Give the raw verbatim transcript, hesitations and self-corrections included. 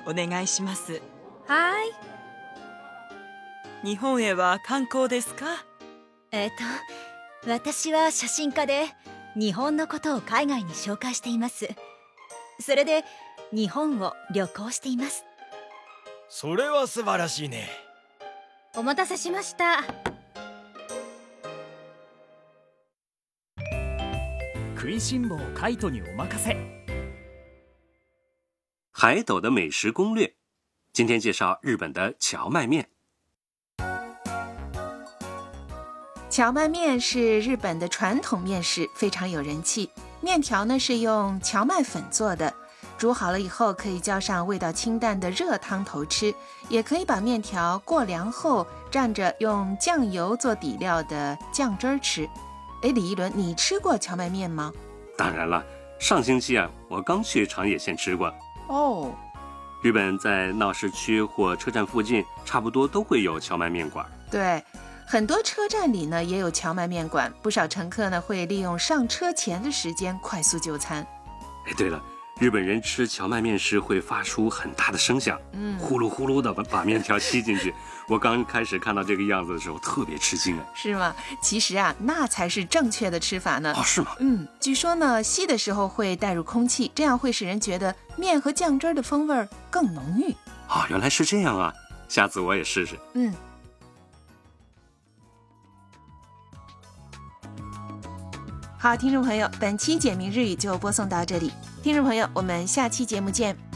お願いします。 はい。 日本へは観光ですか？ えっと、私は写真家で日本のことを海外に紹介しています。それで日本を旅行しています。 それは素晴らしいね。 お待たせしました。 食いしん坊カイトにお任せ。 海斗的美食攻略，今天介绍日本的荞麦面。 荞麦面是日本的传统面食，非常有人气。面条呢是用荞麦粉做的，煮好了以后可以浇上味道清淡的热汤头吃，也可以把面条过凉后蘸着用酱油做底料的酱汁儿吃。哎，李一伦，你吃过荞麦面吗？ 当然了，上星期啊，我刚去长野县吃过。 哦， 日本在闹市区或车站附近，差不多都会有荞麦面馆。 对。很多车站里呢也有荞麦面馆，不少乘客呢会利用上车前的时间快速就餐。 哎，对了，日本人吃荞麦面时会发出很大的声响，嗯，呼噜呼噜的把把面条吸进去。我刚开始看到这个样子的时候，特别吃惊啊。 是吗？其实啊，那才是正确的吃法呢。 哦，是吗？ 嗯，据说呢，吸的时候会带入空气，这样会使人觉得面和酱汁的风味更浓郁。 哦，原来是这样啊，下次我也试试。 嗯。好，听众朋友，本期简明日语就播送到这里。听众朋友，我们下期节目见。